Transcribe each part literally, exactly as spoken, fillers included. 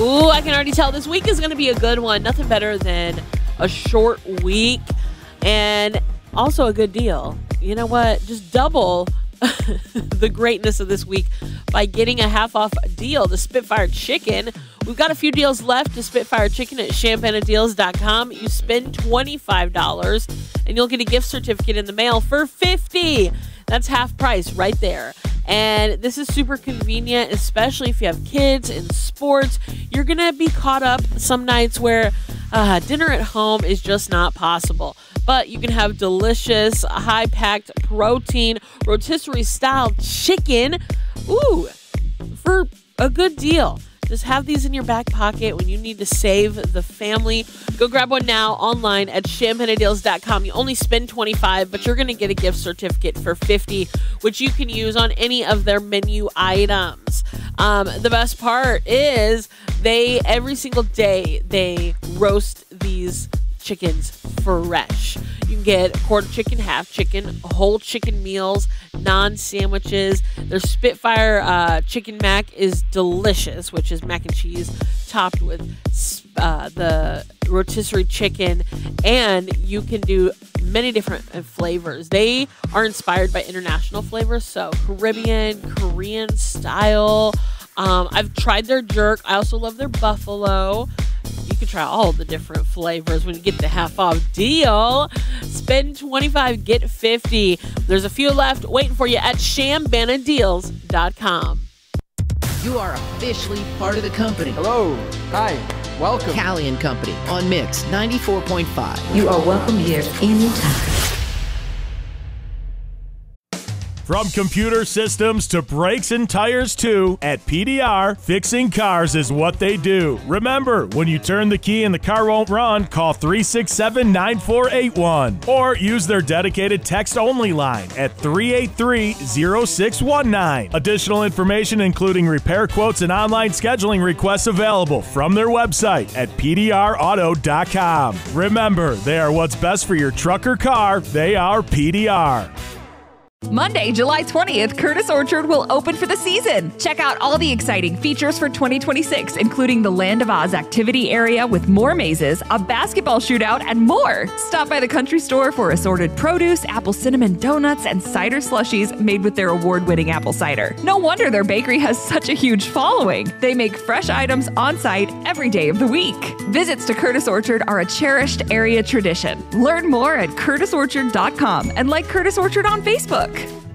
Ooh, I can already tell this week is going to be a good one. Nothing better than a short week and also a good deal. You know what? Just double the greatness of this week by getting a half off deal to Spitfire Chicken. We've got a few deals left to Spitfire Chicken at champagne deals dot com. You spend twenty-five dollars and you'll get a gift certificate in the mail for fifty dollars. That's half price right there. And this is super convenient, especially if you have kids in sports. You're going to be caught up some nights where uh, dinner at home is just not possible. But you can have delicious, high-packed protein, rotisserie-style chicken. Ooh, for a good deal. Just have these in your back pocket when you need to save the family. Go grab one now online at champagne deals dot com. You only spend twenty-five dollars, but you're going to get a gift certificate for fifty dollars, which you can use on any of their menu items. Um, the best part is they every single day they roast these chickens fresh. You can get quarter chicken, half chicken, whole chicken meals, non-sandwiches. Their Spitfire uh, chicken mac is delicious, which is mac and cheese topped with uh, the rotisserie chicken, and you can do many different flavors. They are inspired by international flavors, so Caribbean, Korean style. Um, I've tried their jerk. I also love their buffalo. You can try all the different flavors when you get the half off deal. Spend twenty-five dollars, get fifty dollars. There's a few left waiting for you at champagne deals dot com. You are officially part of the company. Hello. Hi. Welcome. Callie and Company on Mix ninety-four point five. You are welcome here anytime. From computer systems to brakes and tires too, at P D R, fixing cars is what they do. Remember, when you turn the key and the car won't run, call three six seven, nine four eight one or use their dedicated text-only line at three eight three, zero six one nine. Additional information including repair quotes and online scheduling requests available from their website at P D R auto dot com. Remember, they are what's best for your truck or car. They are P D R. Monday, July twentieth, Curtis Orchard will open for the season. Check out all the exciting features for twenty twenty-six, including the Land of Oz activity area with more mazes, a basketball shootout, and more. Stop by the country store for assorted produce, apple cinnamon donuts, and cider slushies made with their award-winning apple cider. No wonder their bakery has such a huge following. They make fresh items on site every day of the week. Visits to Curtis Orchard are a cherished area tradition. Learn more at curtis orchard dot com and like Curtis Orchard on Facebook.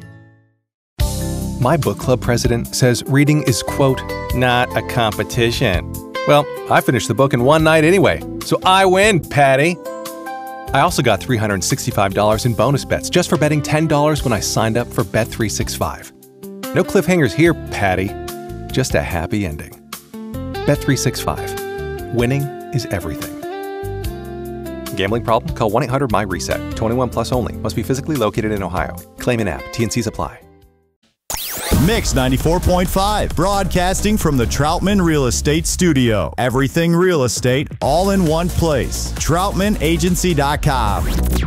My book club president says reading is, quote, not a competition. Well, I finished the book in one night anyway, so I win, Patty. I also got three hundred sixty-five dollars in bonus bets just for betting ten dollars when I signed up for Bet three sixty-five. No cliffhangers here, Patty. Just a happy ending. Bet three sixty-five. Winning is everything. Gambling problem? Call one eight hundred my reset. twenty-one plus only. Must be physically located in Ohio. Claim in app. T N Cs apply. Mix ninety-four point five, broadcasting from the Troutman Real Estate Studio. Everything real estate, all in one place. troutman agency dot com.